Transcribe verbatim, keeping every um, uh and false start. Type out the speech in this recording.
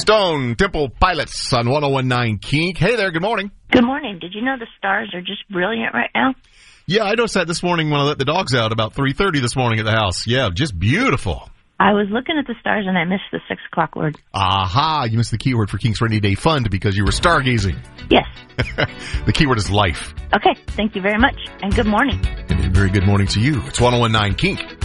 Stone Temple Pilots on one oh one nine Kink. Hey there, good morning. Good morning. Did you know the stars are just brilliant right now? Yeah, I noticed that this morning when I let the dogs out about three thirty this morning at the house. Yeah, just beautiful. I was looking at the stars and I missed the six o'clock word. Aha, you missed the keyword for Kink's Rainy Day Fund because you were stargazing. Yes. The keyword is life. Okay, thank you very much, and good morning. And a very good morning to you. It's one oh one nine Kink.